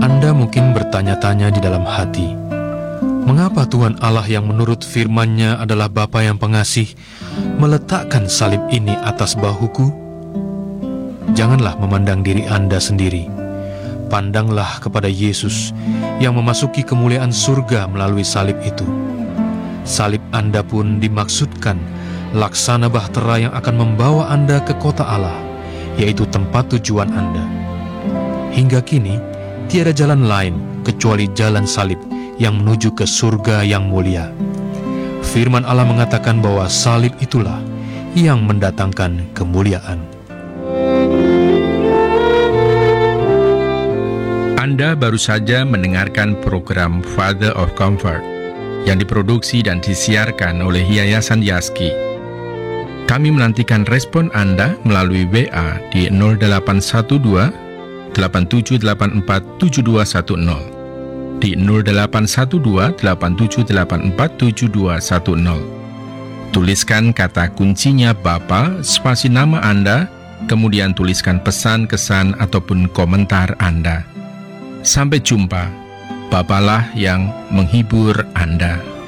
Anda mungkin bertanya-tanya di dalam hati, mengapa Tuhan Allah yang menurut firman-Nya adalah Bapa yang pengasih meletakkan salib ini atas bahuku? Janganlah memandang diri Anda sendiri. Pandanglah kepada Yesus yang memasuki kemuliaan surga melalui salib itu. Salib Anda pun dimaksudkan laksana bahtera yang akan membawa Anda ke kota Allah, yaitu tempat tujuan Anda. Hingga kini, tiada jalan lain kecuali jalan salib yang menuju ke surga yang mulia. Firman Allah mengatakan bahwa salib itulah yang mendatangkan kemuliaan. Anda baru saja mendengarkan program Father of Comfort yang diproduksi dan disiarkan oleh Yayasan Yaski. Kami menantikan respon Anda melalui WA di 0812 8784 7210, di 0812 8784 7210. Tuliskan kata kuncinya Bapa, spasi nama Anda, kemudian tuliskan pesan, kesan, ataupun komentar Anda. Sampai jumpa, Bapalah yang menghibur Anda.